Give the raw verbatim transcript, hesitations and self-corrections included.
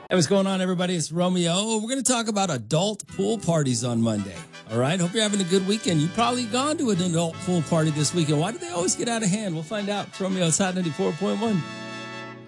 Hey, what's going on, everybody? It's Romeo. We're going to talk about adult pool parties on Monday. All right? Hope you're having a good weekend. You've probably gone to an adult pool party this weekend. Why do they always get out of hand? We'll find out. It's Romeo. It's Hot ninety-four point one.